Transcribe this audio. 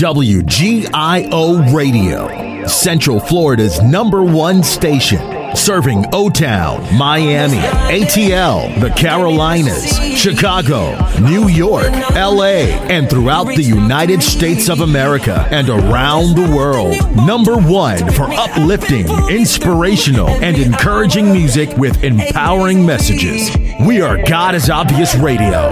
WGIO Radio, Central Florida's #1 station, serving O-Town, Miami, ATL, the Carolinas, Chicago, New York, LA, and throughout the United States of America and around the world. #1 for uplifting, inspirational, and encouraging music with empowering messages. We are God is Obvious Radio.